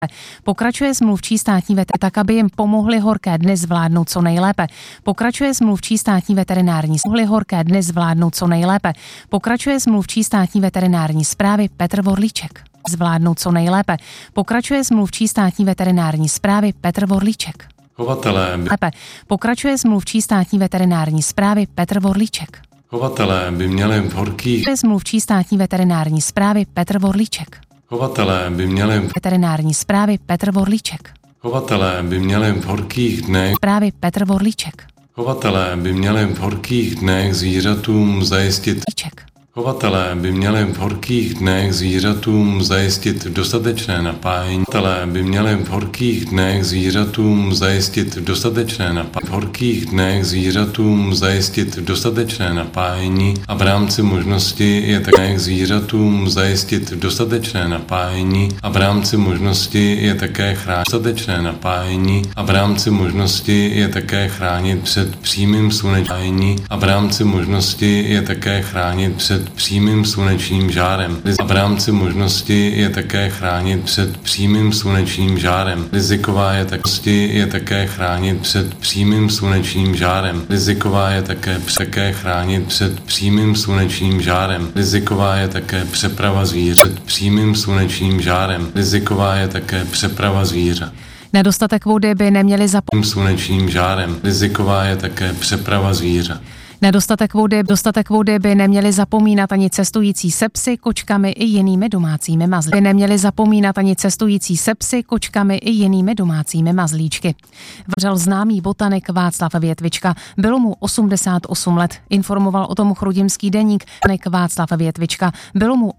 Pokračuje smluvčí státní veterinární tak, aby jim pomohli horké dny zvládnout co nejlépe. Pokračuje smluvčí státní veterinární pomohli horké dny zvládnout co nejlépe. Pokračuje smluvčí státní veterinární správy Petr Vorlíček. Zvládnout co nejlépe. Pokračuje smluvčí státní veterinární správy Petr Vorlíček. Chovatelé Pokračuje smluvčí státní veterinární správy Petr Vorlíček. Chovatelé by měli v horkých Smluvčí státní veterinární správy Petr Vorlíček. Chovatelé by měli Veterinární správy Petr Vorlíček. Chovatelé by měli v horkých dnech Správy Petr Vorlíček. Chovatelé by měli v horkých dnech zvířatům zajistit Chovatelé by měli v horkých dnech zvířatům zajistit dostatečné napájení. Chovatelé by měli v horkých dnech zvířatům zajistit dostatečné napájení. V horkých dnech zvířatům zajistit dostatečné napájení a v rámci možnosti je také zvířatům zajistit dostatečné napájení a v rámci možnosti je také chránit dostatečné napájení a v rámci možnosti je také chránit před přímým slunečním a v rámci možnosti je také chránit před přímým slunečním žárem. A v rámci možnosti je také chránit před přímým slunečním žárem. Riziková je také chránit před přímým slunečním žárem. Riziková je také chránit před přímým slunečním žárem. Riziková je také přeprava zvířat před přímým slunečním žárem. Riziková je také přeprava zvířat. Nedostatek vody by neměli zapomínat. Slunečním žárem. Riziková je také přeprava zvířat. Dostatek vody by neměli zapomínat ani cestující se psy, kočkami i jinými domácími mazlíčky. By neměli zapomínat ani cestující se psy, kočkami i jinými domácími mazlíčky. Vřel známý botanik Václav Větvička. Bylo mu 88 let. Informoval o tom Chrudimský deník. Václav Větvička. Bylo mu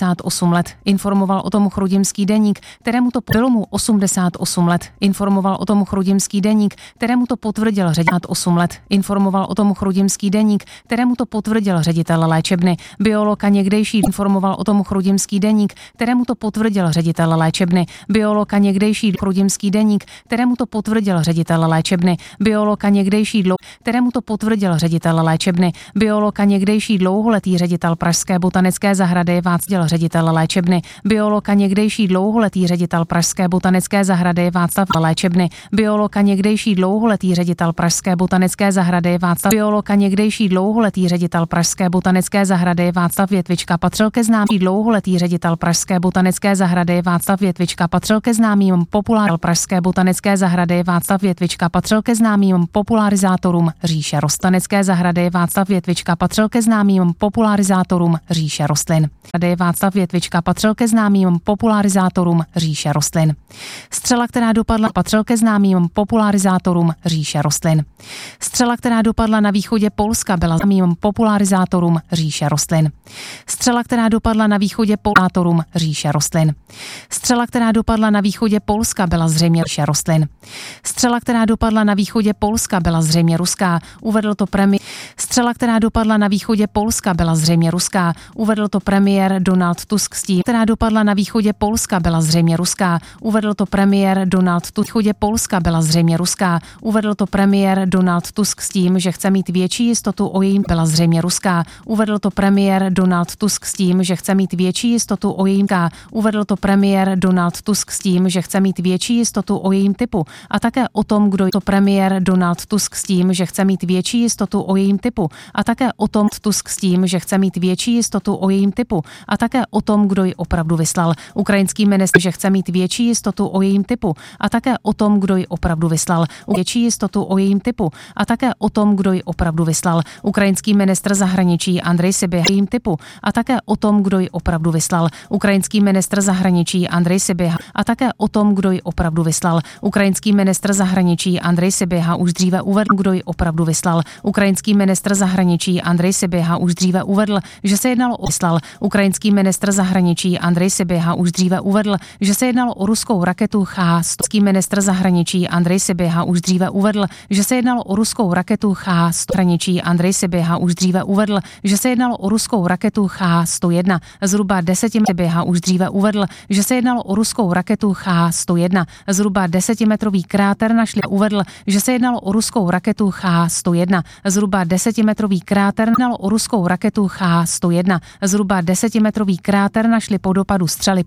88 let. Informoval o tom Chrudimský deník, kterému to bylo mu 88 let. Informoval o tom Chrudimský deník, kterému to potvrdil ředitel 8 let. Informoval o tom Chrudimský deník, kterému to potvrdil ředitel léčebny. Biolog a někdejší informoval o tom Chrudimský deník, kterému to potvrdil ředitel léčebny. Biolog a někdejší Chrudimský deník, kterému to potvrdil ředitel léčebny. Biolog a někdejší kterému to potvrdil ředitel léčebny. Biolog a někdejší dlouholetý ředitel Pražské botanické zahrady Václav ředitel léčebny. Biolog a někdejší dlouholetý ředitel Pražské botanické zahrady Václav léčebny. Biolog a někdejší dlouholetý ředitel Pražské botanické zahrady Václav. Biolog a někdejší dlouholetý ředitel Pražské botanické zahrady Václav Větvička patřil ke známým dlouholetý ředitel Pražské botanické zahrady Václav Větvička patřil ke známým Pražské botanické zahrady Václav Větvička patřil ke známým popularizátorům říše rostlinecké zahrady Václav Větvička patřil ke známým popularizátorům říše rostlin. Václav Větvička patřil ke známým popularizátorům říše rostlin. Střela, která dopadla, patřil ke známým popularizátorům říše rostlin. Střela, která dopadla na východě Polska, byla známým popularizátorům říše rostlin. Střela, která dopadla na východě popularizátorům říše rostlin. Střela, která dopadla na východě Polska, byla zřejmě říše rostlin. Střela, která dopadla na východě Polska, byla zřejmě ruská, uvedl to premiér. Střela, která dopadla na východě Polska, byla zřejmě ruská, uvedl to premiér Donald Tusk s tím, která dopadla na východě Polska, byla zřejmě ruská, uvedl to premiér Donald Tusk. Východě Polska byla zřejmě ruská, uvedl to premiér Donald Tusk s tím, že chce mít větší jistotu o jejím byla zřejmě ruská, uvedl to premiér Donald Tusk s tím, že chce mít větší jistotu o jejím uvedl to premiér Donald Tusk s tím, že chce mít větší jistotu o jejím typu a také o tom, kdo je to premiér Donald Tusk s tím, že chce mít větší jistotu o jejím typu a také o tom Tusk s tím, že chce mít větší jistotu o jejím typu a také o tom, kdo ji opravdu vyslal. Ukrajinský ministr, že chce mít větší jistotu o jejím typu a také o tom, kdo ji opravdu vyslal. Větší jistotu o jejím typu a také o tom, kdo ji opravdu vyslal. Ukrajinský ministr zahraničí Andrej Sybiha jejím typu a také o tom, kdo ji opravdu vyslal. Ukrajinský ministr zahraničí Andrej Sybiha a také o tom, kdo ji opravdu vyslal. Ukrajinský ministr zahraničí Andrej Sybiha už dříve uvedl, kdo ji opravdu vyslal. Ukrajinský ministr zahraničí Andrej Sybiha už dříve uvedl, že se jednalo o vyslal. Ukrajinský ministr zahraničí Andrej Sybiha už dříve uvedl, že se jednalo o ruskou raketu H-100. Ministr zahraničí Andrej Sybiha už dříve uvedl, že se jednalo o ruskou raketu H-100. Andrej Sybiha už dříve uvedl, že se jednalo o ruskou raketu H-101. Zhruba 10 Sybiha už dříve uvedl, že se jednalo o ruskou raketu H-101. Zhruba 10metrový kráter našli uvedl, že se jednalo o ruskou raketu H-101. Zhruba 10metrový kráter jednalo o ruskou raketu H-101. Zhruba 10metrový kráter našli po dopadu střely